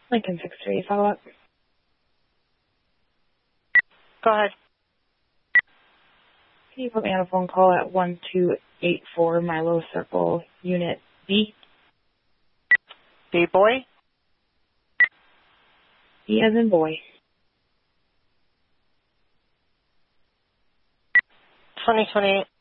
Lincoln 638 follow-up. Go ahead. Can you put me on a phone call at 1284 Milo Circle, Unit B? B boy? B as in boy. 2028.